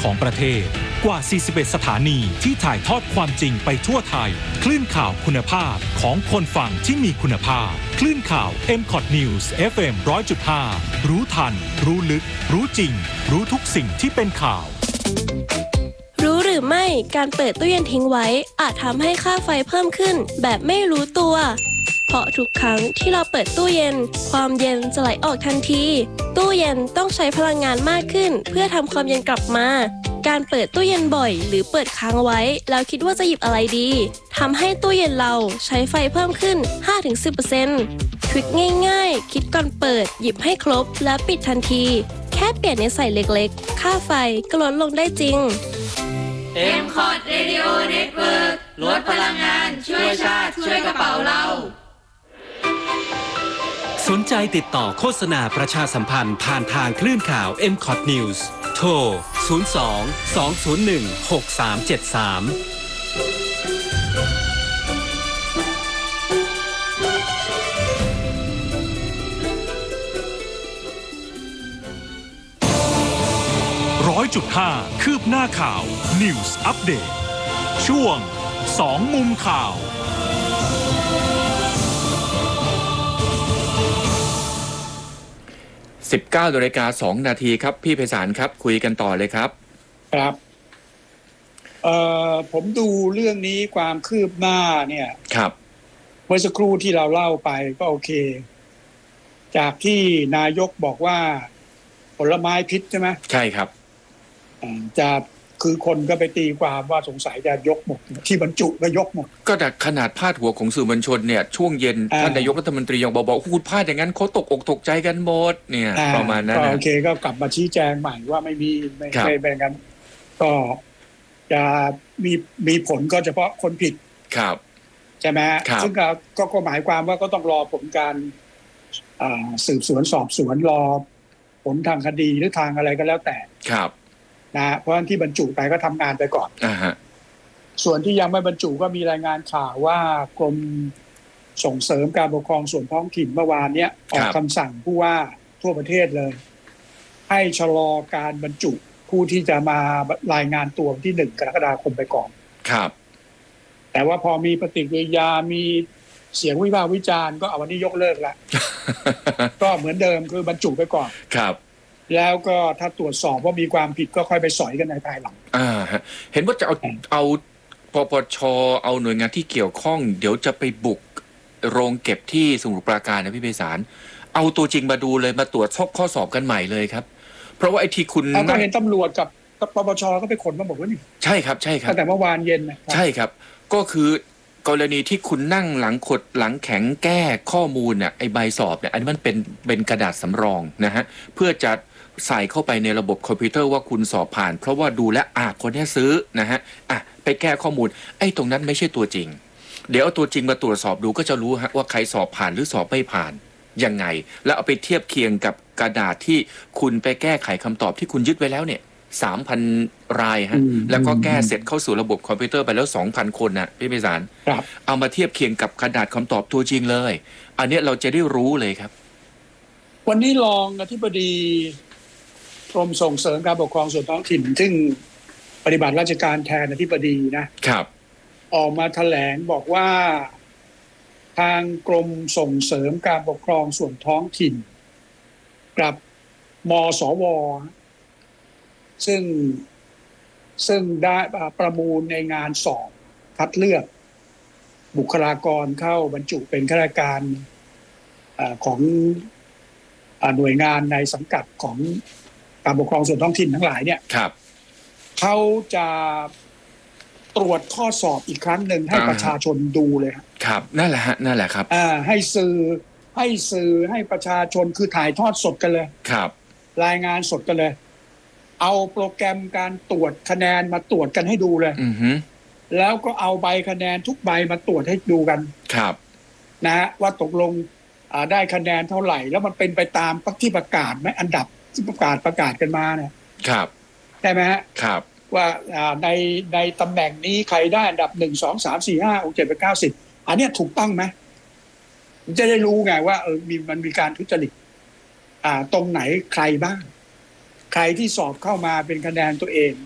ของประเทศกว่า 41 สถานีที่ถ่ายทอดความจริงไปทั่วไทยคลื่นข่าวคุณภาพของคนฟังที่มีคุณภาพคลื่นข่าว MCOT News FM 100.5 รู้ทันรู้ลึกรู้จริงรู้ทุกสิ่งที่เป็นข่าวรู้หรือไม่การเปิดตู้เย็นทิ้งไว้อาจทำให้ค่าไฟเพิ่มขึ้นแบบไม่รู้ตัวเพราะทุกครั้งที่เราเปิดตู้เย็นความเย็นจะไหลออกทันทีตู้เย็นต้องใช้พลังงานมากขึ้นเพื่อทำความเย็นกลับมาการเปิดตู้เย็นบ่อยหรือเปิดค้างไว้แล้วคิดว่าจะหยิบอะไรดีทำให้ตู้เย็นเราใช้ไฟเพิ่มขึ้น 5-10% ทริคง่ายๆคิดก่อนเปิดหยิบให้ครบและปิดทันทีแค่เปลี่ยนนิสัยเล็กๆค่าไฟก็ลดลงได้จริง MCOT Radio Network ลดพลังงานช่วยชาติช่วยกระเป๋าเราสนใจติดต่อโฆษณาประชาสัมพันธ์ผ่านทางคลื่นข่าว MCOT News โทร 100.5 คืบหน้าข่าว News Update ช่วง2มุมข่าว 19:02 นาทีครับพี่ไพศาลครับคุยกันต่อเลยครับครับผมดูเรื่องนี้ความคืบหน้าเนี่ยครับเมื่อสักครู่ที่เราเล่าไปก็โอเคจากที่นายกบอกว่าผลไม้พิษใช่ไหมใช่ครับจะคือคนก็ไปตีความว่าสงสัยจะยกหมดที่บรรจุก็ยกหมดก็แต่ขนาดพาดหัวของสื่อมวลชนเนี่ยช่วงเย็นท่านนายกรัฐมนตรียังบอกพูดพลาดอย่างนั้นเขาตกอกตกใจกันหมดเนี่ยประมาณนั้นโอเคก็กลับมาชี้แจงใหม่ว่าไม่เป็นกันก็จะมีผลก็เฉพาะคนผิดครับใช่ไหมซึ่งก็หมายความว่าก็ต้องรอผลการสืบสวนสอบสวนรอผลทางคดีหรือทางอะไรก็แล้วแต่ครับนะเพราะที่บรรจุไปก็ทำงานไปก่อนส่วนที่ยังไม่บรรจุก็มีรายงานข่าวว่ากรมส่งเสริมการปกครองส่วนท้องถิ่นเมื่อวานนี้ออกคำสั่งผู้ว่าทั่วประเทศเลยให้ชะลอการบรรจุผู้ที่จะมารายงานตัวที่1 กรกฎาคมไปก่อนครับแต่ว่าพอมีปฏิกิริยามีเสียงวิพากษ์วิจารณ์ก็เอาวันนี้ยกเลิกแล้ว ก็เหมือนเดิมคือบรรจุไปก่อนครับแล้วก็ถ้าตรวจสอบว่ามีความผิดก็ค่อยไปสอยกันในภายหลังเห็นว่าจะเอาปปชเอาหน่วยงานที่เกี่ยวข้องเดี๋ยวจะไปบุกโรงเก็บที่สมุทรปราการนะพี่ไพศาลเอาตัวจริงมาดูเลยมาตรวจข้อสอบกันใหม่เลยครับเพราะว่าไอ้ที่คุณก็เห็นตำรวจกับปปชก็ไปขนมาบอกว่านี่ใช่ครับใช่ครับตั้งแต่เมื่อวานเย็นนะใช่ครับก็คือกรณีที่คุณนั่งหลังขดหลังแข็งแก้ข้อมูลเนี่ยไอ้ใบสอบเนี่ยอันนี้มันเป็นกระดาษสำรองนะฮะเพื่อจะใส่เข้าไปในระบบคอมพิวเตอร์ว่าคุณสอบผ่านเพราะว่าดูแลคนนี้ซื้อนะฮะไปแก้ข้อมูลไอ้ตรงนั้นไม่ใช่ตัวจริงเดี๋ยวเอาตัวจริงมาตรวจสอบดูก็จะรู้ฮะว่าใครสอบผ่านหรือสอบไม่ผ่านยังไงแล้วเอาไปเทียบเคียงกับกระดาษที่คุณไปแก้ไขคำตอบที่คุณยึดไว้แล้วเนี่ย 3,000 รายฮะแล้วก็แก้เสร็จเข้าสู่ระบบคอมพิวเตอร์ไปแล้ว 2,000 คนนะพี่ไพศาลเอามาเทียบเคียงกับกระดาษคำตอบตัวจริงเลยอันนี้เราจะได้รู้เลยครับวันนี้รองอธิบดีกรมส่งเสริมการปกครองส่วนท้องถิ่นซึ่งปฏิบัติราชการแทนอธิบดีนะครับออกมาแถลงบอกว่าทางกรมส่งเสริมการปกครองส่วนท้องถิ่นกับมสวซึ่งได้ประมูลในงานสอบคัดเลือกบุคลากรเข้าบรรจุเป็นข้าราชการของหน่วยงานในสังกัดของการปกครองส่วนท้องถิ่นทั้งหลายเนี่ยเขาจะตรวจข้อสอบอีกครั้งหนึ่งให้ประชาชนดูเลยครับนั่นแหละฮะนั่นแหละครับให้สื่อให้ประชาชนคือถ่ายทอดสดกันเลยครับรายงานสดกันเลยเอาโปรแกรมการตรวจคะแนนมาตรวจกันให้ดูเลยแล้วก็เอาใบคะแนนทุกใบมาตรวจให้ดูกันครับนะฮะว่าตกลงได้คะแนนเท่าไหร่แล้วมันเป็นไปตามที่ประกาศไหมอันดับที่ประกาศกันมาเนี่ยครับใช่ไหมฮะครับว่าในตำแหน่งนี้ใครได้อันดับ1 2 3 4 5 6 7 8 9 10อันนี้ถูกต้องไหมจะได้รู้ไงว่ามันมีการทุจริตตรงไหนใครบ้างใครที่สอบเข้ามาเป็นคะแนนตัวเอง